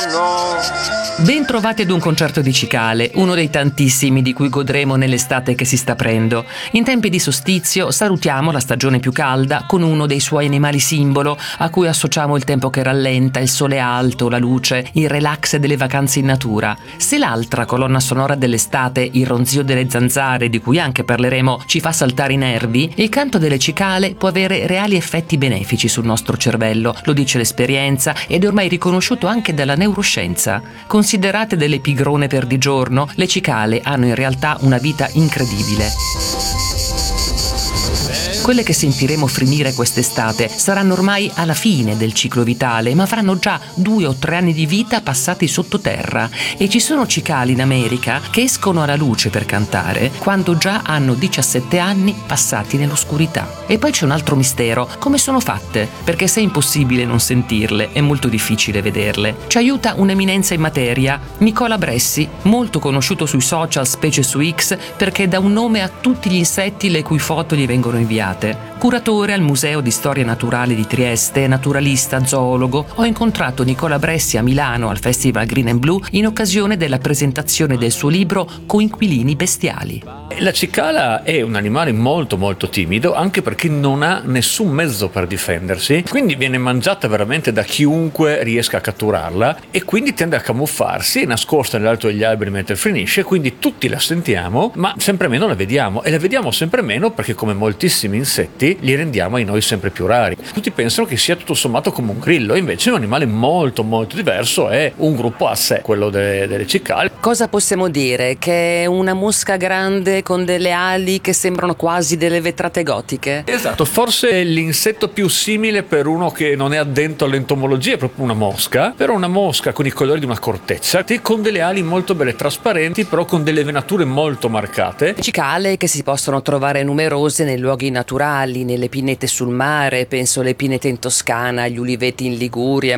Ben trovati ad un concerto di cicale, uno dei tantissimi di cui godremo nell'estate che si sta aprendo. In tempi di solstizio salutiamo la stagione più calda con uno dei suoi animali simbolo a cui associamo il tempo che rallenta, il sole alto, la luce, il relax delle vacanze in natura. Se l'altra colonna sonora dell'estate, il ronzio delle zanzare, di cui anche parleremo, ci fa saltare i nervi, il canto delle cicale può avere reali effetti benefici sul nostro cervello, lo dice l'esperienza ed è ormai riconosciuto anche dalla neuroscienza. Considerate delle pigrone per di giorno, le cicale hanno in realtà una vita incredibile. Quelle che sentiremo frinire quest'estate saranno ormai alla fine del ciclo vitale, ma avranno già 2 o 3 anni di vita passati sottoterra e ci sono cicali in America che escono alla luce per cantare quando già hanno 17 anni passati nell'oscurità. E poi c'è un altro mistero: come sono fatte? Perché se è impossibile non sentirle, è molto difficile vederle. Ci aiuta un'eminenza in materia, Nicola Bressi, molto conosciuto sui social, specie su X, perché dà un nome a tutti gli insetti le cui foto gli vengono inviate. Curatore al Museo di Storia Naturale di Trieste, naturalista, zoologo, ho incontrato Nicola Bressi a Milano al Festival Green and Blue in occasione della presentazione del suo libro Coinquilini bestiali. La cicala è un animale molto molto timido, anche perché non ha nessun mezzo per difendersi, quindi viene mangiata veramente da chiunque riesca a catturarla e quindi tende a camuffarsi, è nascosta nell'alto degli alberi mentre finisce, quindi tutti la sentiamo ma sempre meno la vediamo, e la vediamo sempre meno perché, come moltissimi insetti, li rendiamo ai noi sempre più rari. Tutti pensano che sia tutto sommato come un grillo, invece è un animale molto molto diverso, è un gruppo a sé, quello delle cicale. Cosa possiamo dire? Che è una mosca grande con delle ali che sembrano quasi delle vetrate gotiche? Esatto, forse è l'insetto più simile per uno che non è addentro all'entomologia, è proprio una mosca, però una mosca con i colori di una corteccia e con delle ali molto belle trasparenti, però con delle venature molto marcate. Cicale che si possono trovare numerose nei luoghi naturali, nelle pinete sul mare, penso alle pinete in Toscana, agli uliveti in Liguria,